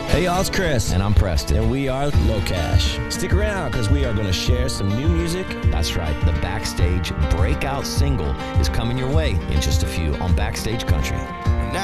Hey y'all, it's Chris. And I'm Preston. And we are Low Cash. Stick around because we are going to share some new music. That's right. The Backstage breakout single is coming your way in just a few on Backstage Country.